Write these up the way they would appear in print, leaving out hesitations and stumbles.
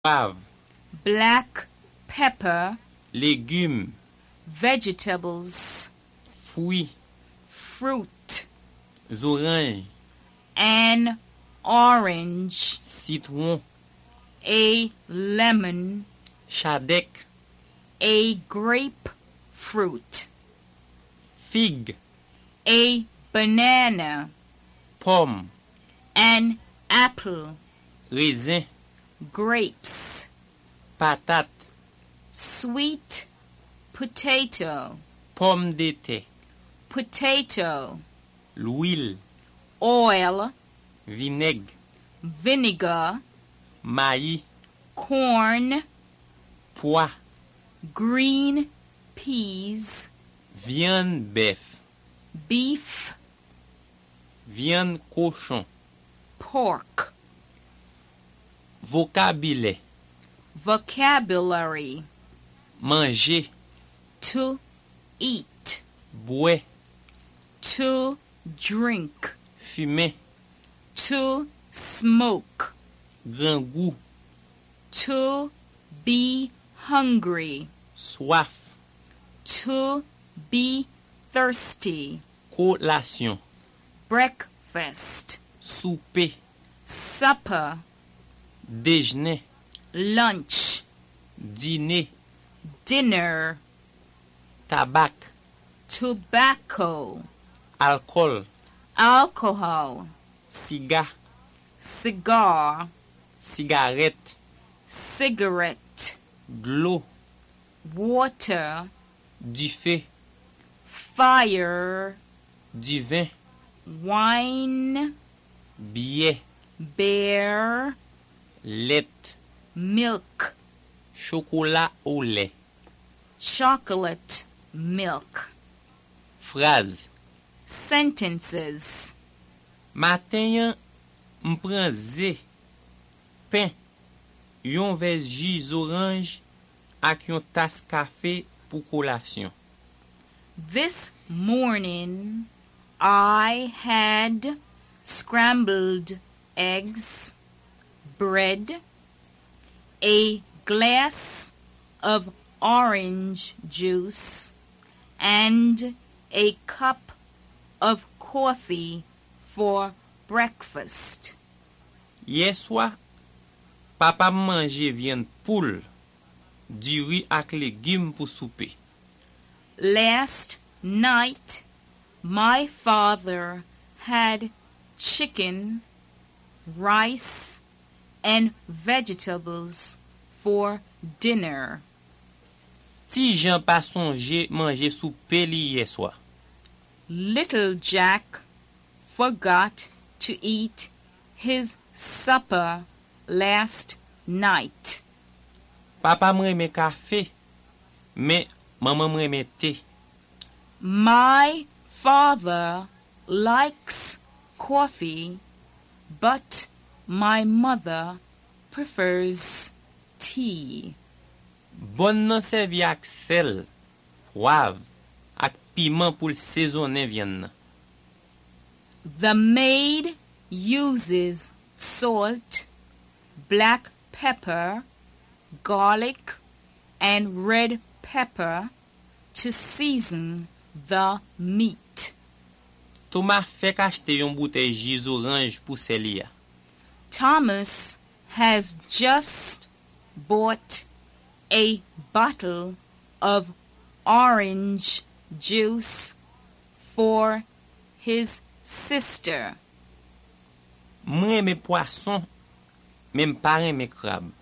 poivre, black pepper, légumes, vegetables, fruits, fruit, oranges, an orange, citron, a lemon, chadec, a grapefruit, figue, a banana, pomme, an apple, raisin, grapes, patate, sweet potato, pomme de terre, potato, l'huile, oil, vinaigre, vinegar, maïs, corn, pois, green peas, viande bœuf, beef, viande cochon, pork. vocabulaire, Vocabulary, manger, to eat, boire, to drink, fumer, to smoke, grand goût, to be hungry, soif, to be thirsty, collation, breakfast, souper, supper, déjeuner, lunch, dîner, dinner, tabac, tobacco, alcool, alcohol, cigare, cigar, cigarette, cigarette, de l'eau, water, du feu, fire, du vin, wine, billet, bear, lait, milk, chocolat au lait, chocolate, milk. phrase. Sentences. Matin, m'prend zé, pain, yon vez jus orange ak yon tas café pour collation. This morning I had scrambled eggs, bread, a glass of orange juice, and a cup of coffee for breakfast. Hier soir, papa mange viande poule, du riz ak légumes pour souper. Last night, my father had chicken, rice, and vegetables for dinner. Ti Jean pas songe manger souper li hier soir. Little Jack forgot to eat his supper last night. Papa m'reme café, mais maman m'reme thé. My father likes coffee, but my mother prefers tea. Bonne nan servi ak sel, poivre, ak piment pour saisonner viande nan. The maid uses salt, black pepper, garlic, and red pepper to season the meat. Thomas fait acheter yon bouteille jus orange pour Celia. Thomas has just bought a bottle of orange juice for his sister. M'reme poisson, même pas reme crabe.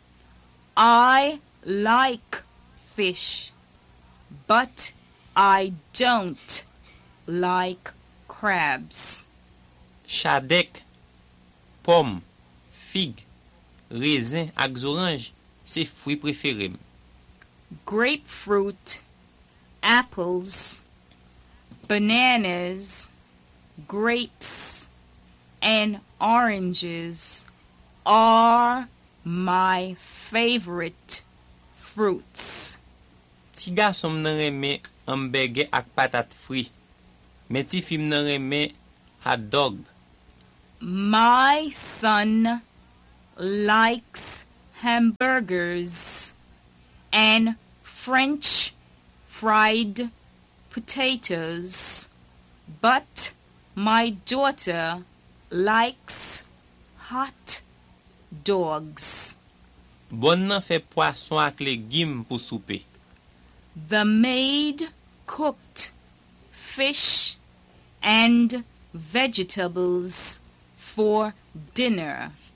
I like fish, but I don't like crabs. Chadec, pomme, figue, raisin ak orange, c'est fruit préféré. Grapefruit, apples, bananas, grapes, and oranges are my favorite fruits. Ti garçon nan reme hamburger ak patate frit. Mais ti fille nan reme hot dog. My son likes hamburgers and French fried potatoes, but my daughter likes hot dogs. Bon nan fait poisson ak légumes pour souper. The maid cooked fish and vegetables for dinner.